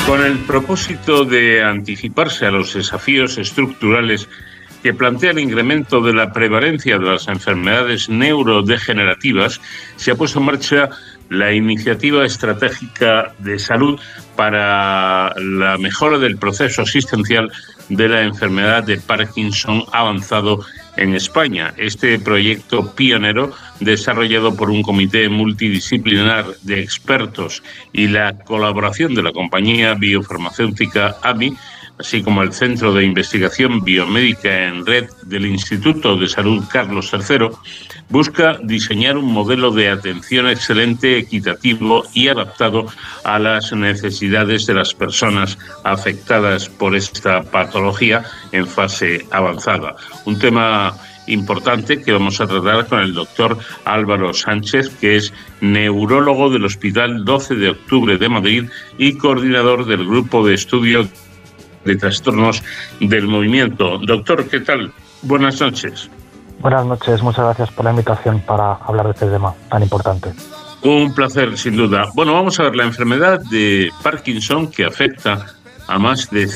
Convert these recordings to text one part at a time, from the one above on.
Con el propósito de anticiparse a los desafíos estructurales que plantea el incremento de la prevalencia de las enfermedades neurodegenerativas, se ha puesto en marcha la Iniciativa Estratégica de Salud para la mejora del proceso asistencial de la enfermedad de Parkinson avanzado en España. Este proyecto pionero, desarrollado por un comité multidisciplinar de expertos y la colaboración de la compañía biofarmacéutica AbbVie, así como el Centro de Investigación Biomédica en Red del Instituto de Salud Carlos III, busca diseñar un modelo de atención excelente, equitativo y adaptado a las necesidades de las personas afectadas por esta patología en fase avanzada. Un tema importante que vamos a tratar con el doctor Álvaro Sánchez, que es neurólogo del Hospital 12 de Octubre de Madrid y coordinador del Grupo de Estudio de Trastornos del Movimiento. Doctor, ¿qué tal? Buenas noches. Buenas noches, muchas gracias por la invitación para hablar de este tema tan importante. Un placer, sin duda. Bueno, vamos a ver, la enfermedad de Parkinson, que afecta a más de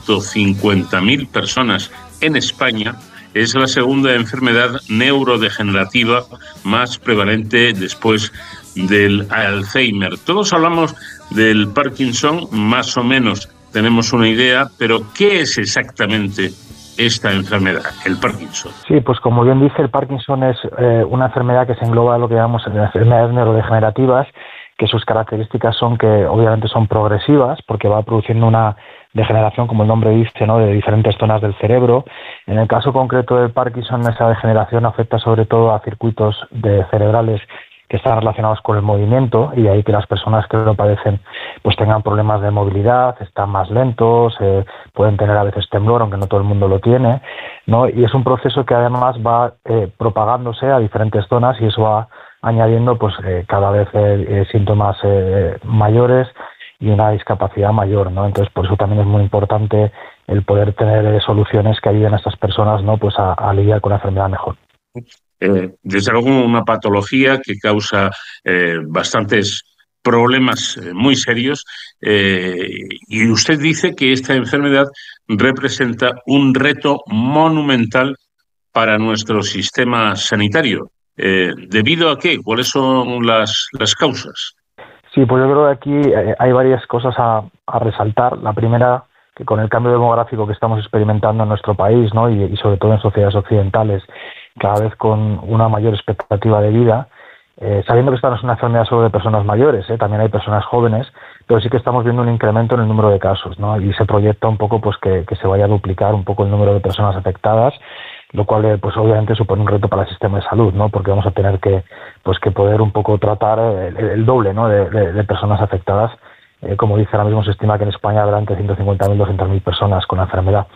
150.000 personas en España, es la segunda enfermedad neurodegenerativa más prevalente después del Alzheimer. Todos hablamos del Parkinson, más o menos tenemos una idea, pero ¿qué es exactamente esta enfermedad, el Parkinson? Sí, pues como bien dice, el Parkinson es una enfermedad que se engloba en lo que llamamos enfermedades neurodegenerativas, que sus características son que obviamente son progresivas, porque va produciendo una degeneración, como el nombre dice, ¿no?, de diferentes zonas del cerebro. En el caso concreto del Parkinson, esa degeneración afecta sobre todo a circuitos cerebrales que están relacionados con el movimiento, y de ahí que las personas que lo padecen pues tengan problemas de movilidad, están más lentos, pueden tener a veces temblor, aunque no todo el mundo lo tiene, ¿no? Y es un proceso que además va propagándose a diferentes zonas, y eso va añadiendo pues cada vez síntomas mayores y una discapacidad mayor, ¿no? Entonces, por eso también es muy importante el poder tener soluciones que ayuden a estas personas, ¿no?, pues a lidiar con la enfermedad mejor. Desde luego, una patología que causa bastantes problemas muy serios, y usted dice que esta enfermedad representa un reto monumental para nuestro sistema sanitario. ¿Debido a qué? ¿Cuáles son las causas? Sí, pues yo creo que aquí hay varias cosas a resaltar. La primera, que con el cambio demográfico que estamos experimentando en nuestro país, ¿no?, y sobre todo en sociedades occidentales, cada vez con una mayor expectativa de vida, sabiendo que esta no es una enfermedad solo de personas mayores, también hay personas jóvenes, pero sí que estamos viendo un incremento en el número de casos, ¿no? Y se proyecta un poco pues que se vaya a duplicar un poco el número de personas afectadas, lo cual pues obviamente supone un reto para el sistema de salud, ¿no?, porque vamos a tener que poder un poco tratar el doble, ¿no?, de personas afectadas. Como dice, ahora mismo se estima que en España habrá entre 150.000 y 200.000 personas con la enfermedad.